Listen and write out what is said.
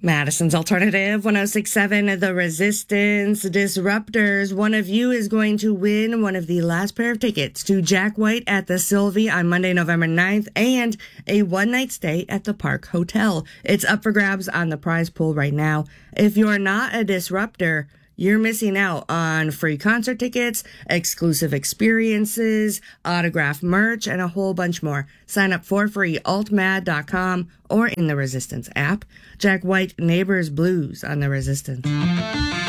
Madison's Alternative 1067, The Resistance Disruptors. One of you is going to win one of the last pair of tickets to Jack White at the Sylvie on Monday, November 9th, and a one-night stay at the Park Hotel. It's up for grabs on the prize pool right now. If you're not a disruptor, you're missing out on free concert tickets, exclusive experiences, autographed merch, and a whole bunch more. Sign up for free, altmad.com or in the Resistance app. Jack White, Neighbors Blues on the Resistance.